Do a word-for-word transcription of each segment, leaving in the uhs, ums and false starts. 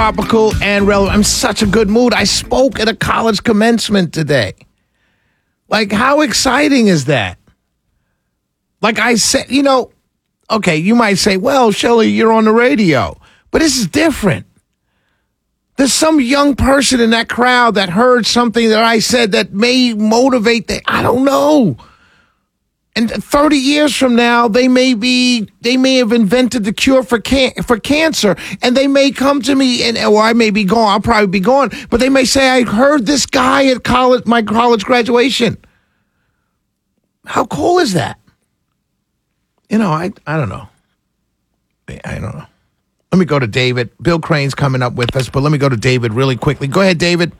Topical and relevant. I'm in such a good mood. I spoke at a college commencement today. Like, how exciting is that? Like I said, you know, okay, you might say, well, Shelley, you're on the radio. But this is different. There's some young person in that crowd that heard something that I said that may motivate them. I don't know. And thirty years from now, they may be, they may have invented the cure for can- for cancer, and they may come to me, and or I may be gone. I'll probably be gone, but they may say, "I heard this guy at college, my college graduation." How cool is that? You know, I I don't know. I don't know. Let me go to David. Bill Crane's coming up with us, but let me go to David really quickly. Go ahead, David.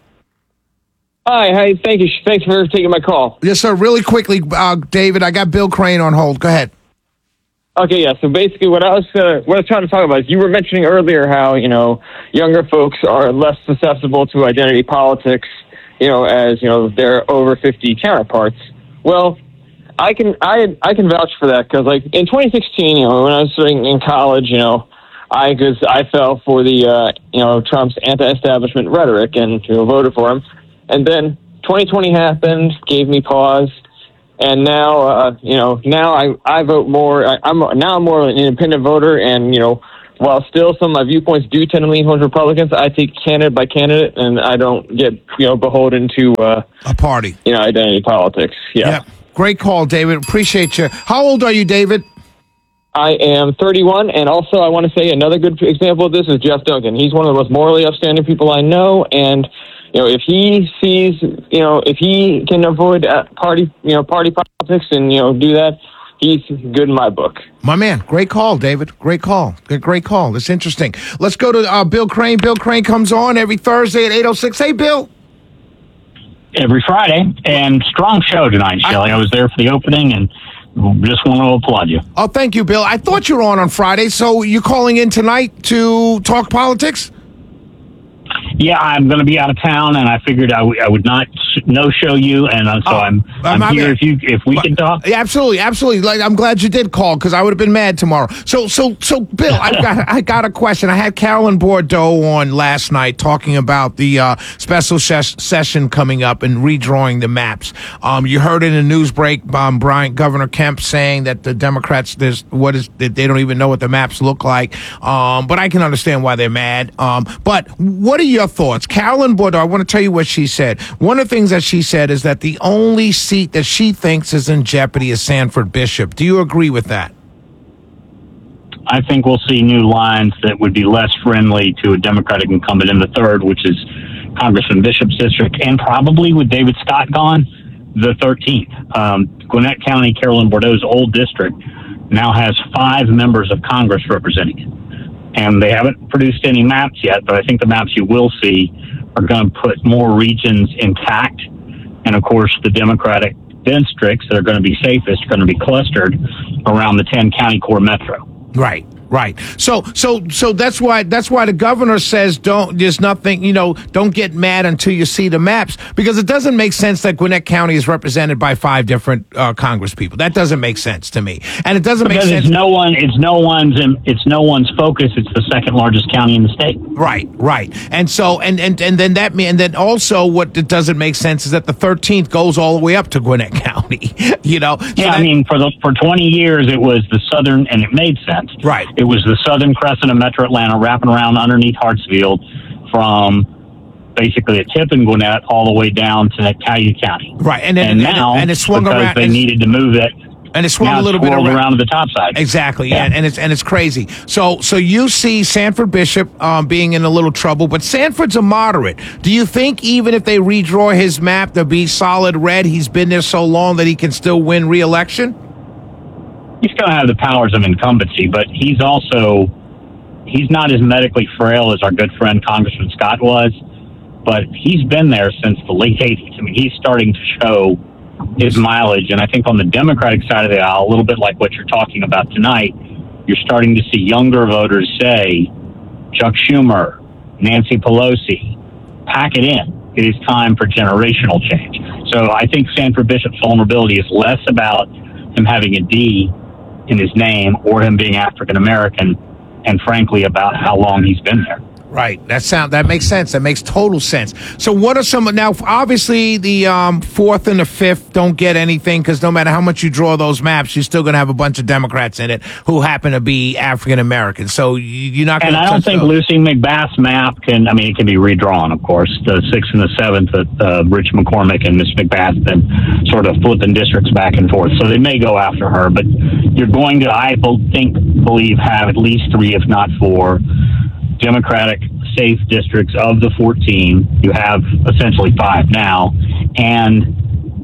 Hi, hi, thank you. Thanks for taking my call. Yes, sir. Really quickly, uh, David, I got Bill Crane on hold. Go ahead. Okay, yeah. So basically, what I was uh, what I was trying to talk about is you were mentioning earlier how you know younger folks are less susceptible to identity politics, you know, as you know their over fifty counterparts. Well, I can I I can vouch for that because like in twenty sixteen, you know, when I was sitting in college, you know, I because I fell for the uh, you know Trump's anti-establishment rhetoric and you know, voted for him. And then twenty twenty happened, gave me pause, and now, uh, you know, now I, I vote more. I, I'm now I'm more of an independent voter, and you know, while still some of my viewpoints do tend to lean towards Republicans, I take candidate by candidate, and I don't get you know beholden to uh, a party, you know, identity politics. Yeah. Yep. Great call, David. Appreciate you. How old are you, David? I am thirty-one, and also I want to say another good example of this is Jeff Duncan. He's one of the most morally upstanding people I know, and you know, if he sees, you know, if he can avoid uh, party, you know, party politics and, you know, do that, he's good in my book. My man. Great call, David. Great call. Good, great call. That's interesting. Let's go to uh, Bill Crane. Bill Crane comes on every Thursday at eight oh six. Hey, Bill. Every Friday. And strong show tonight, Shelley. I, I was there for the opening and just want to applaud you. Oh, thank you, Bill. I thought you were on on Friday, so you calling in tonight to talk politics? Yeah, I'm going to be out of town, and I figured I, w- I would not no-show you, and uh, so oh, I'm I'm, I'm here if you if we well, can talk. Yeah, absolutely, absolutely. Like, I'm glad you did call because I would have been mad tomorrow. So, so, so, Bill, I got I got a question. I had Carolyn Bordeaux on last night talking about the uh, special ses- session coming up and redrawing the maps. Um, you heard in a news break, um, Brian Governor Kemp saying that the Democrats there's what is they don't even know what the maps look like. Um, but I can understand why they're mad. Um, but what are your thoughts? Carolyn Bordeaux, I want to tell you what she said. One of the things that she said is that the only seat that she thinks is in jeopardy is Sanford Bishop. Do you agree with that? I think we'll see new lines that would be less friendly to a Democratic incumbent in the third, which is Congressman Bishop's district, and probably with David Scott gone, the thirteenth. Um, Gwinnett County, Carolyn Bordeaux's old district, now has five members of Congress representing it. And they haven't produced any maps yet, but I think the maps you will see are going to put more regions intact. And, of course, the Democratic districts that are going to be safest are going to be clustered around the ten county core metro. Right. Right. So, so, so that's why, that's why the governor says don't, there's nothing, you know, don't get mad until you see the maps, because it doesn't make sense that Gwinnett County is represented by five different uh, Congress people. That doesn't make sense to me. And it doesn't because make sense. It's no one, it's no one's, it's no one's focus. It's the second largest county in the state. Right. Right. And so, and, and, and then that, and then also what it doesn't make sense is that the thirteenth goes all the way up to Gwinnett County, you know? So yeah. that, I mean, for the, for twenty years, it was the southern, and it made sense. Right. It was the southern crescent of Metro Atlanta wrapping around underneath Hartsfield from basically a tip in Gwinnett all the way down to Cayuga County. Right. And, then, and now, and it swung because around. they needed to move it. And it swung now a little bit around. around to the top side. Exactly, yeah. and, and it's and it's crazy. So so you see Sanford Bishop um, being in a little trouble, but Sanford's a moderate. Do you think even if they redraw his map to be solid red, he's been there so long that he can still win re-election? He's going to have the powers of incumbency, but he's also he's not as medically frail as our good friend Congressman Scott was, but he's been there since the late eighties. I mean, he's starting to show his mileage, and I think on the Democratic side of the aisle, a little bit like what you're talking about tonight, you're starting to see younger voters say, Chuck Schumer, Nancy Pelosi, pack it in. It is time for generational change. So I think Sanford Bishop's vulnerability is less about him having a D in his name or him being African American, and frankly about how long he's been there. Right. That sound that makes sense. That makes total sense. So what are some now? Obviously, the um, fourth and the fifth don't get anything because no matter how much you draw those maps, you're still going to have a bunch of Democrats in it who happen to be African American. So you, you're not going to. And I don't think those. Lucy McBath's map can. I mean, it can be redrawn, of course. The sixth and the seventh, uh, Rich McCormick and Miss McBath, been sort of flipping districts back and forth. So they may go after her, but you're going to, I think, believe, have at least three, if not four, Democratic safe districts of the fourteen. You have essentially five now, and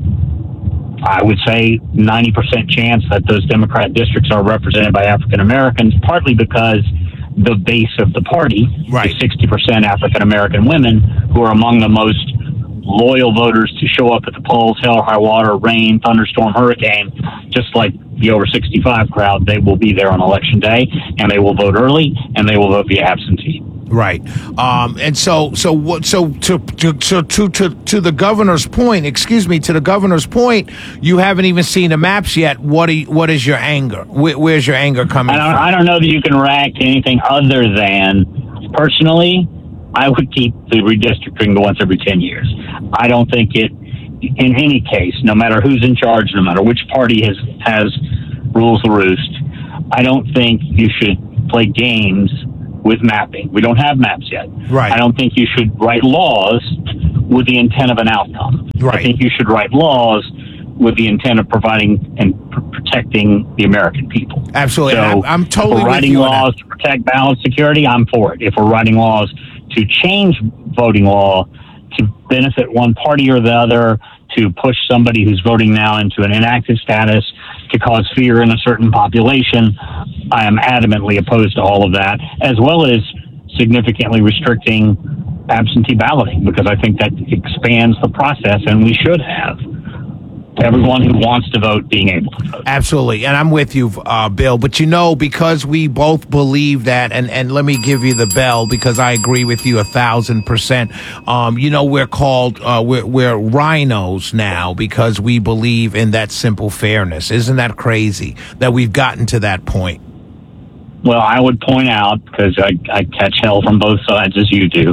I would say ninety percent chance that those Democrat districts are represented by African Americans, partly because the base of the party right. is sixty percent African American women, who are among the most loyal voters to show up at the polls, hell or high water, rain, thunderstorm, hurricane. Just like the over sixty-five crowd, they will be there on election day, and they will vote early, and they will vote via absentee. Right, um, and so, so what? So, to to, to to to to the governor's point, excuse me, to the governor's point, you haven't even seen the maps yet. What? Are you, what is your anger? Where, where's your anger coming I don't, from? I don't know that you can react to anything other than, personally, I would keep the redistricting once every ten years. I don't think it, in any case, no matter who's in charge, no matter which party has has rules the roost, I don't think you should play games with mapping. We don't have maps yet. Right. I don't think you should write laws with the intent of an outcome. Right. I think you should write laws with the intent of providing and pr- protecting the American people. Absolutely. So I'm, I'm totally if we're with writing you laws to protect ballot security, I'm for it. If we're writing laws to change voting law to benefit one party or the other, to push somebody who's voting now into an inactive status, to cause fear in a certain population, I am adamantly opposed to all of that, as well as significantly restricting absentee balloting, because I think that expands the process, and we should have everyone who wants to vote being able to vote. Absolutely. And I'm with you, uh, Bill. But, you know, because we both believe that, and, and let me give you the bell because I agree with you a thousand percent. Um, you know, we're called, uh, we're, we're rhinos now because we believe in that simple fairness. Isn't that crazy that we've gotten to that point? Well, I would point out, because I, I catch hell from both sides as you do,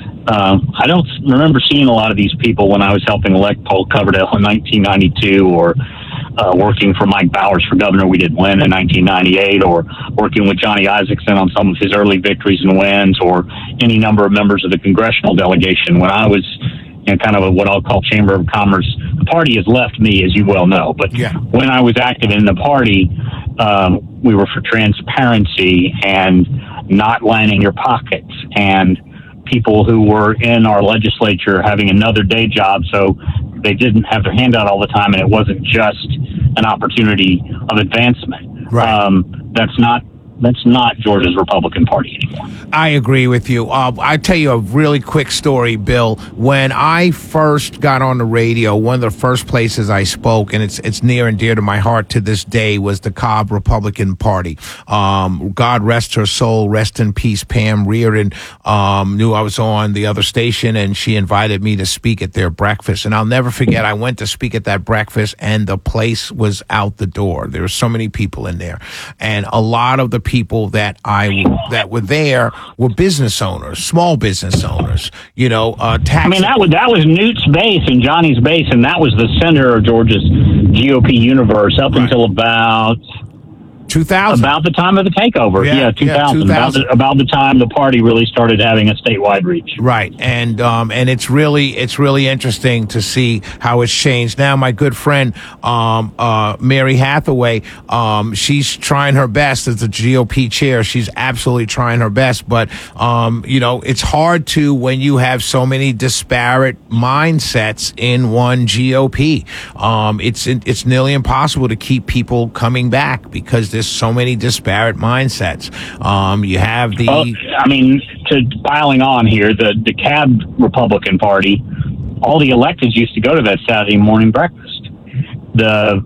Uh, I don't remember seeing a lot of these people when I was helping elect Paul Coverdale in nineteen ninety-two, or uh, working for Mike Bowers for governor. We did win in nineteen ninety-eight, or working with Johnny Isakson on some of his early victories and wins, or any number of members of the congressional delegation. When I was, you know, kind of a, what I'll call Chamber of Commerce, the party has left me, as you well know. But yeah. when I was active in the party, um, we were for transparency and not lining your pockets, and people who were in our legislature having another day job, so they didn't have their hand out all the time, and it wasn't just an opportunity of advancement. Right. Um, that's not that's not Georgia's Republican Party anymore. I agree with you. Uh, I tell you a really quick story, Bill. When I first got on the radio, one of the first places I spoke, and it's it's near and dear to my heart to this day, was the Cobb Republican Party. Um, God rest her soul, rest in peace. Pam Reardon um, knew I was on the other station, and she invited me to speak at their breakfast. And I'll never forget, I went to speak at that breakfast, and the place was out the door. There were so many people in there, and a lot of the people that I that were there were business owners, small business owners. You know, uh, tax. I mean, that was that was Newt's base and Johnny's base, and that was the center of Georgia's G O P universe up right. until about two thousand. About the time of the takeover. Yeah, Yeah, two thousand. yeah, two thousand. About, the, about the time the party really started having a statewide reach. Right. And um, and it's really it's really interesting to see how it's changed. Now, my good friend um, uh, Mary Hathaway, um, she's trying her best as the G O P chair. She's absolutely trying her best. But, um, you know, it's hard to when you have so many disparate mindsets in one G O P. Um, it's it's nearly impossible to keep people coming back because there's so many disparate mindsets. Um, you have the... Well, I mean, to piling on here, the DeKalb Republican Party, all the electeds used to go to that Saturday morning breakfast. The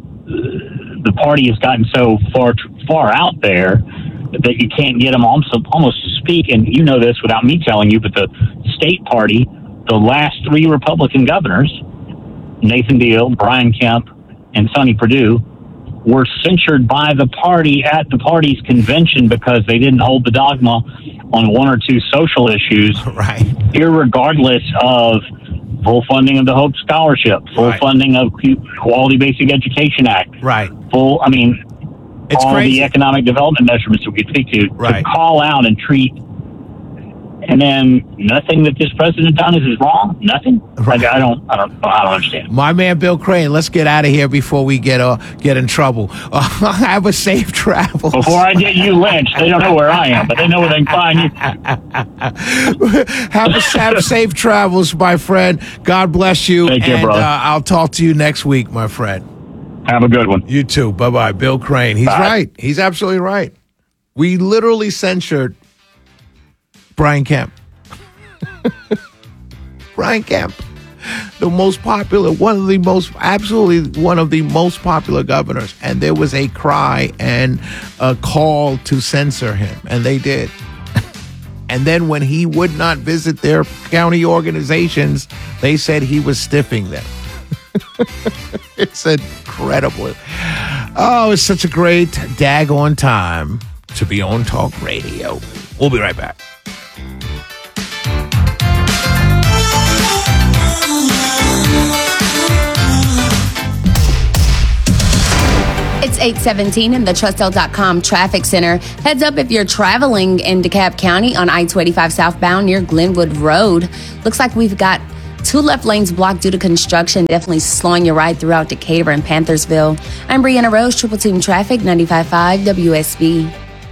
the party has gotten so far far out there that you can't get them almost, almost to speak. And you know this without me telling you, but the state party, the last three Republican governors, Nathan Deal, Brian Kemp, and Sonny Perdue, were censured by the party at the party's convention because they didn't hold the dogma on one or two social issues, right? Irregardless of full funding of the Hope Scholarship, full right. funding of Quality Basic Education Act, right? Full, I mean, it's all crazy. the economic development measurements that we could speak to, right. to call out and treat. And then nothing that this president done is, is wrong. Nothing. Right. I, I don't. I don't. I don't understand. My man, Bill Crane. Let's get out of here before we get uh, get in trouble. Uh, have a safe travel. Before I get you lynched, they don't know where I am, but they know where they can find you. have, a, have safe travels, my friend. God bless you. Take care, and, brother. Uh, I'll talk to you next week, my friend. Have a good one. You too. Bye bye. Bill Crane. He's Bye. right. He's absolutely right. We literally censured Brian Kemp. Brian Kemp, the most popular, one of the most, absolutely one of the most popular governors. And there was a cry and a call to censor him, and they did. And then when he would not visit their county organizations, they said he was stiffing them. It's incredible. Oh, it's such a great daggone time to be on talk radio. We'll be right back. It's eight seventeen in the Trustel dot com traffic center. Heads up if you're traveling in DeKalb County on I twenty-five southbound near Glenwood Road. Looks like we've got two left lanes blocked due to construction, definitely slowing your ride throughout Decatur and Panthersville. I'm Brianna Rose, Triple Team Traffic, ninety-five point five W S B.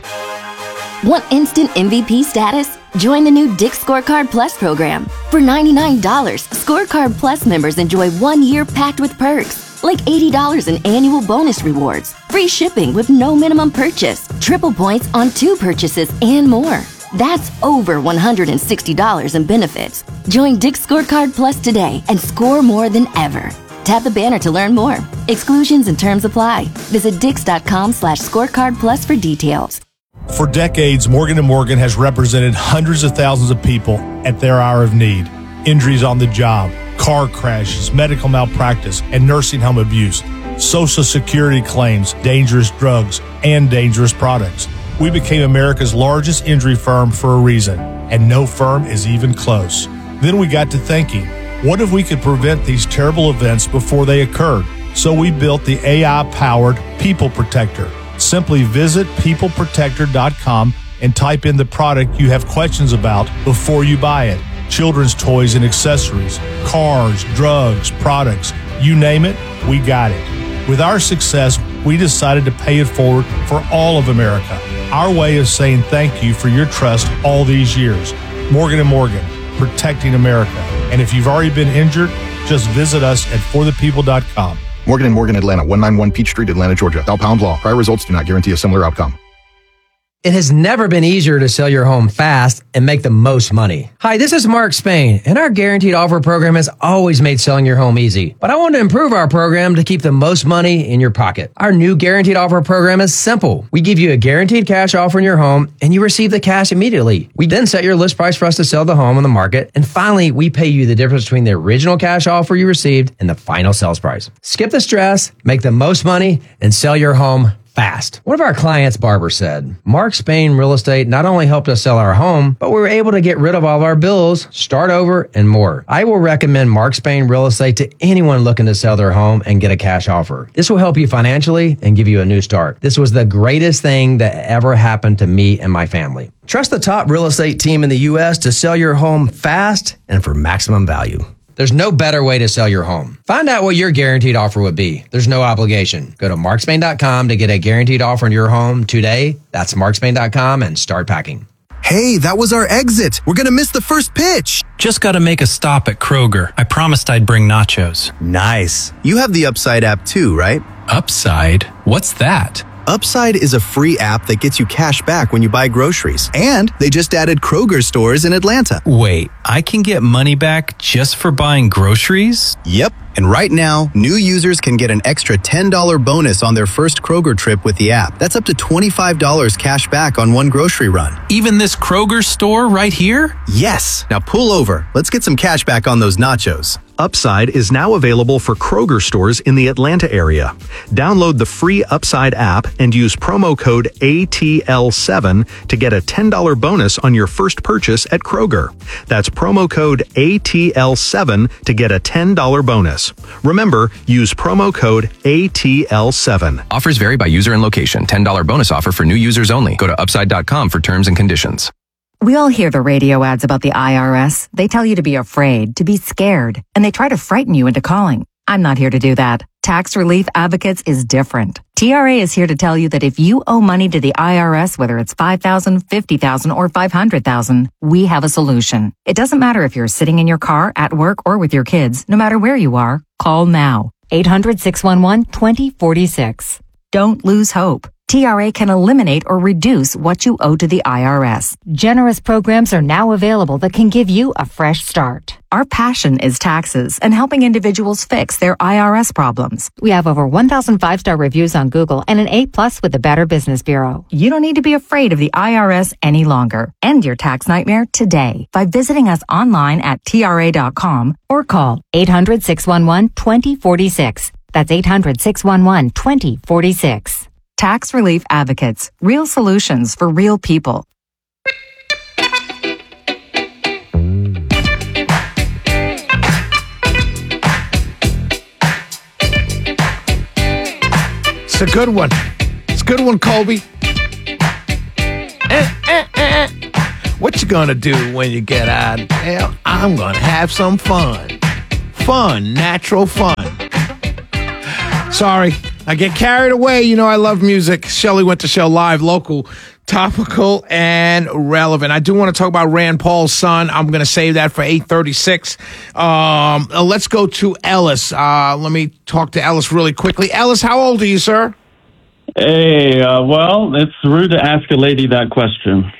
Want instant M V P status? Join the new Dick's Scorecard Plus program. For ninety-nine dollars, Scorecard Plus members enjoy one year packed with perks, like eighty dollars in annual bonus rewards, free shipping with no minimum purchase, triple points on two purchases, and more. That's over one hundred sixty dollars in benefits. Join Dick's Scorecard Plus today and score more than ever. Tap the banner to learn more. Exclusions and terms apply. Visit dix.com slash scorecard plus for details. For decades, Morgan and Morgan has represented hundreds of thousands of people at their hour of need. Injuries on the job, car crashes, medical malpractice, and nursing home abuse, Social Security claims, dangerous drugs, and dangerous products. We became America's largest injury firm for a reason, and no firm is even close. Then we got to thinking, what if we could prevent these terrible events before they occurred? So we built the A I-powered People Protector. Simply visit people protector dot com and type in the product you have questions about before you buy it. Children's toys and accessories, cars, drugs, products, you name it, we got it. With our success, we decided to pay it forward for all of America. Our way of saying thank you for your trust all these years. Morgan and Morgan, protecting America. And if you've already been injured, just visit us at for the people dot com. Morgan and Morgan, Atlanta, one ninety-one Peach Street, Atlanta, Georgia. Dow Pound Law. Prior results do not guarantee a similar outcome. It has never been easier to sell your home fast and make the most money. Hi, this is Mark Spain, and our Guaranteed Offer program has always made selling your home easy. But I want to improve our program to keep the most money in your pocket. Our new Guaranteed Offer program is simple. We give you a guaranteed cash offer in your home, and you receive the cash immediately. We then set your list price for us to sell the home on the market, and finally, we pay you the difference between the original cash offer you received and the final sales price. Skip the stress, make the most money, and sell your home fast. One of our clients, Barbara, said, Mark Spain Real Estate not only helped us sell our home, but we were able to get rid of all of our bills, start over, and more. I will recommend Mark Spain Real Estate to anyone looking to sell their home and get a cash offer. This will help you financially and give you a new start. This was the greatest thing that ever happened to me and my family. Trust the top real estate team in the U S to sell your home fast and for maximum value. There's no better way to sell your home. Find out what your guaranteed offer would be. There's no obligation. Go to mark spain dot com to get a guaranteed offer on your home today. That's mark spain dot com and start packing. Hey, that was our exit. We're going to miss the first pitch. Just got to make a stop at Kroger. I promised I'd bring nachos. Nice. You have the Upside app too, right? Upside? What's that? Upside is a free app that gets you cash back when you buy groceries. And they just added Kroger stores in Atlanta. Wait, I can get money back just for buying groceries? Yep. And right now, new users can get an extra ten dollars bonus on their first Kroger trip with the app. That's up to twenty-five dollars cash back on one grocery run. Even this Kroger store right here? Yes. Now pull over. Let's get some cash back on those nachos. Upside is now available for Kroger stores in the Atlanta area. Download the free Upside app and use promo code A T L seven to get a ten dollars bonus on your first purchase at Kroger. That's promo code A T L seven to get a ten dollars bonus. Remember, use promo code A T L seven. Offers vary by user and location. ten dollars bonus offer for new users only. Go to upside dot com for terms and conditions. We all hear the radio ads about the I R S. They tell you to be afraid, to be scared, and they try to frighten you into calling. I'm not here to do that. Tax Relief Advocates is different. T R A is here to tell you that if you owe money to the I R S, whether it's five thousand dollars, fifty thousand dollars, or five hundred thousand dollars, we have a solution. It doesn't matter if you're sitting in your car, at work, or with your kids. No matter where you are, call now. eight hundred, six one one, two zero four six. Don't lose hope. T R A can eliminate or reduce what you owe to the I R S. Generous programs are now available that can give you a fresh start. Our passion is taxes and helping individuals fix their I R S problems. We have over one thousand five-star reviews on Google and an A plus with the Better Business Bureau. You don't need to be afraid of the I R S any longer. End your tax nightmare today by visiting us online at T R A dot com or call eight hundred, six one one, two zero four six. That's eight hundred, six one one, two zero four six. Tax Relief Advocates. Real solutions for real people. It's a good one. It's a good one, Colby. Eh, eh, eh. What you gonna do when you get out? Hell, I'm gonna have some fun. Fun, natural fun. Sorry, I get carried away. You know I love music. Shelley went to show live, local, topical, and relevant. I do want to talk about Rand Paul's son. I'm going to save that for eight thirty-six. Um, uh, let's go to Ellis. Uh, let me talk to Ellis really quickly. Ellis, how old are you, sir? Hey, uh, well, it's rude to ask a lady that question.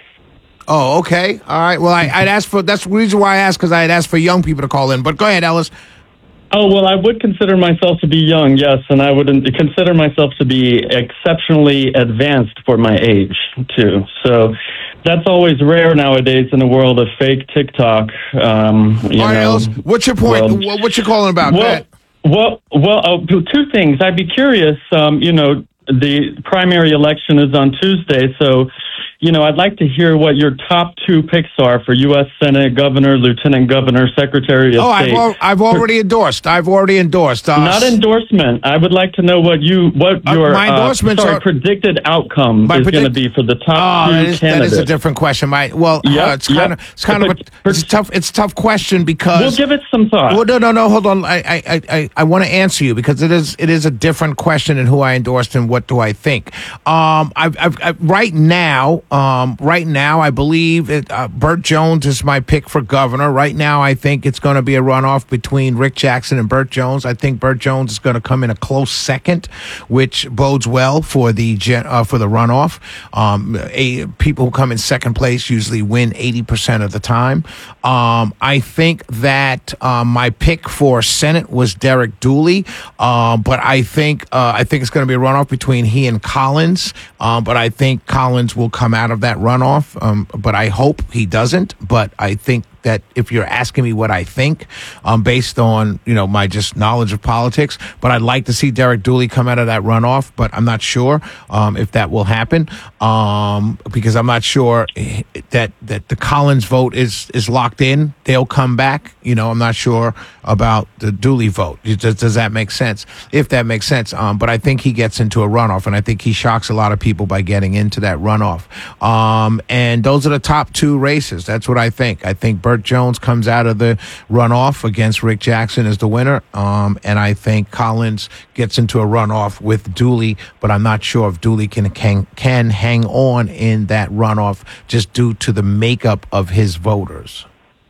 Oh, okay. All right. Well, I, I'd ask for, that's the reason why I asked, because I had asked for young people to call in. But go ahead, Ellis. Oh, well, I would consider myself to be young, yes, and I would consider myself to be exceptionally advanced for my age, too. So that's always rare nowadays in the world of fake TikTok. Um, you All right, know, Ellis, what's your point? World. What you calling about? Well, well, well uh, two things. I'd be curious, um, you know, the primary election is on Tuesday, so... You know, I'd like to hear what your top two picks are for U S Senate, Governor, Lieutenant Governor, Secretary of oh, State. I've, al- I've already endorsed. I've already endorsed. Uh, Not endorsement. I would like to know what you, what uh, your my endorsements uh, sorry, are, predicted outcome is predict- going to be for the top oh, two that is, candidates. That is a different question. My well, yep, uh, it's kind yep. of it's kind of a, it's a tough it's a tough question because we'll give it some thought. Well, no, no, no. Hold on. I I I, I want to answer you because it is it is a different question in who I endorsed and what do I think. Um, I've, I've, I've right now, um, right. Now, I believe it, uh, Burt Jones is my pick for governor. Right now, I think it's going to be a runoff between Rick Jackson and Burt Jones. I think Burt Jones is going to come in a close second, which bodes well for the gen, uh, for the runoff. Um, a, people who come in second place usually win eighty percent of the time. Um, I think that uh, my pick for Senate was Derek Dooley, uh, but I think uh, I think it's going to be a runoff between he and Collins. Uh, but I think Collins will come out of that runoff. Um, but I hope he doesn't. But I think that if you're asking me what I think, um, based on, you know, my just knowledge of politics, but I'd like to see Derek Dooley come out of that runoff, but I'm not sure um, if that will happen um, because I'm not sure that that the Collins vote is is locked in. They'll come back. You know, I'm not sure about the Dooley vote. Does, does that make sense? If that makes sense. Um, but I think he gets into a runoff, and I think he shocks a lot of people by getting into that runoff. Um, and those are the top two races. That's what I think. I think Burt Jones comes out of the runoff against Rick Jackson as the winner. Um, and I think Collins gets into a runoff with Dooley, but I'm not sure if Dooley can, can, can hang on in that runoff just due to the makeup of his voters.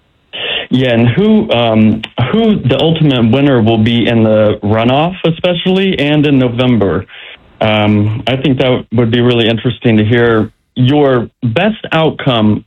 Yeah, and who um, who the ultimate winner will be in the runoff, especially, and in November. Um, I think that would be really interesting to hear your best outcome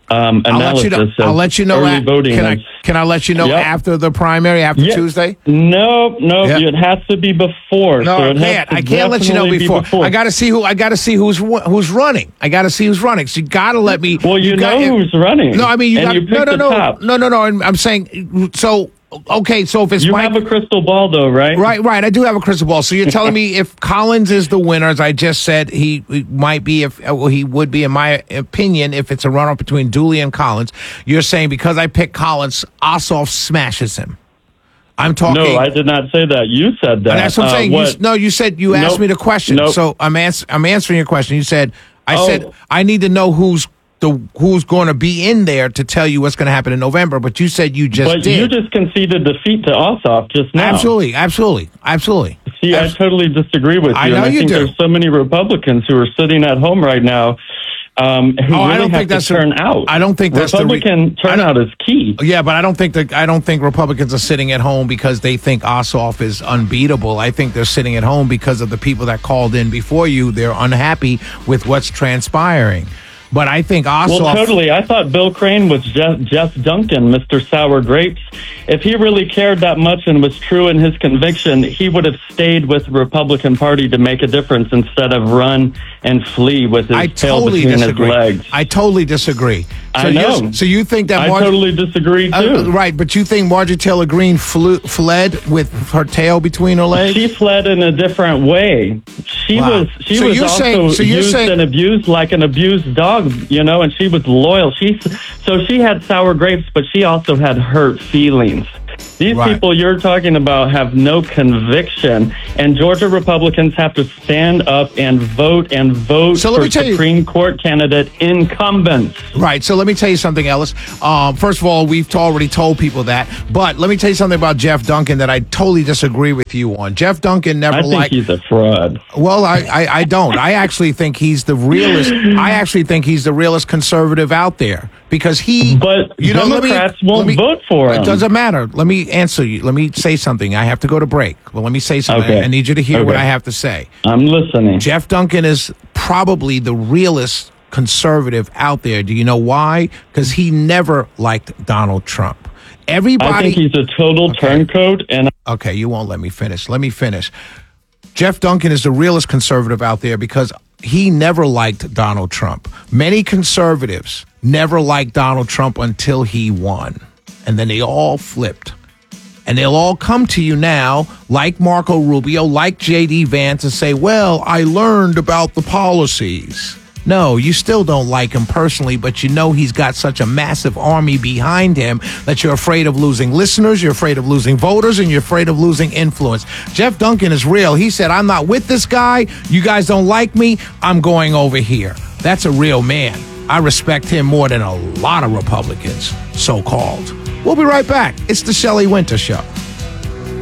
um, I'll let you analysis. know. I'll of let you know. early At, voting. can I is- can I let you know Yep. after the primary, after Yeah. Tuesday? No, no, Yeah. it has to be before. No, so I it has can't. to I can't let you know definitely be before. I got to see who. I got to see who's who's running. I got to see who's running. So you got to let me. Well, you, got, know who's running. No, I mean you and got you no, picked no, the no, top. no, no, no. I'm, I'm saying so. Okay, so if it's You Mike, have a crystal ball, though, right? right, right. I do have a crystal ball. So you're telling me if Collins is the winner, as I just said, he, he might be. If well, he would be, in my opinion, if it's a runoff between Dooley and Collins. You're saying because I picked Collins, Ossoff smashes him. I'm talking. No, I did not say that. You said that. And that's what I'm Uh, saying. what- You, no, you said you asked Nope. me the question, Nope. so I'm ans- I'm answering your question. You said I Oh. said I need to know who's the who's going to be in there to tell you what's going to happen in November. But you said you just but did. you just conceded defeat to Ossoff just now. Absolutely, absolutely, absolutely. See, I totally disagree with you. I know and I you think do. there's so many Republicans who are sitting at home right now um, who Oh, really I don't have think to that's turn the, out. I don't think that's the re- Republican turnout is key. Yeah, but I don't think that I don't think Republicans are sitting at home because they think Ossoff is unbeatable. I think they're sitting at home because of the people that called in before you. They're unhappy with what's transpiring. But I think Ossoff. Well, totally. I thought Bill Crane was Jeff, Jeff Duncan, Mister Sour Grapes. If he really cared that much and was true in his conviction, he would have stayed with the Republican Party to make a difference instead of run and flee with his I tail totally between disagree. his legs. I totally disagree. So I you're- know. So you think that I Marge- totally disagree, too. Uh, right, but you think Marjorie Taylor Greene flew, fled with her tail between her legs? She fled in a different way. She Wow. was she So was you're also saying- so you're used saying- and abused like an abused dog, you know, and she was loyal. She so she had sour grapes, but she also had hurt feelings. These Right. people you're talking about have no conviction, and Georgia Republicans have to stand up and vote and vote So let for me tell you- Supreme Court candidate incumbents. Right. So let me tell you something, Ellis. Um, first of all, we've already told people that. But let me tell you something about Jeff Duncan that I totally disagree with you on. Jeff Duncan never I think liked. he's a fraud. Well, I, I, I don't. I actually think he's the realest. I actually think he's the realest conservative out there because he. But you know, let me- Democrats won't let me- vote for him. It doesn't matter. Let me answer you. Let me say something. I have to go to break. Well, let me say something. Okay. I need you to hear what Okay. I have to say. I'm listening. Jeff Duncan is probably the realest conservative out there. Do you know why? Because he never liked Donald Trump. Everybody. I think he's a total turncoat, and okay, you won't let me finish. Let me finish. Jeff Duncan is the realest conservative out there because he never liked Donald Trump. Many conservatives never liked Donald Trump until he won. And then they all flipped. And they'll all come to you now, like Marco Rubio, like J D Vance, and say, well, I learned about the policies. No, you still don't like him personally, but you know he's got such a massive army behind him that you're afraid of losing listeners, you're afraid of losing voters, and you're afraid of losing influence. Jeff Duncan is real. He said, I'm not with this guy. You guys don't like me. I'm going over here. That's a real man. I respect him more than a lot of Republicans, so-called. We'll be right back. It's the Shelley Winter Show.